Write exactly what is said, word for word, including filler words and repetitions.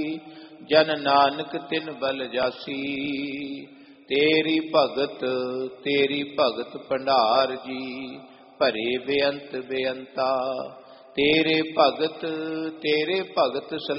ਜਨ ਨਾਨਕ ਤਿਨ ਬਲ ਜਾਸੀ। ਤੇਰੀ ਭਗਤ ਤੇਰੀ ਭਗਤ ਭੰਡਾਰ ਜੀ, ਭਰੇ ਬੇਅੰਤ ਬੇਅੰਤਾ। ਤੇਰੇ ਭਗਤ ਤੇਰੇ ਭਗਤ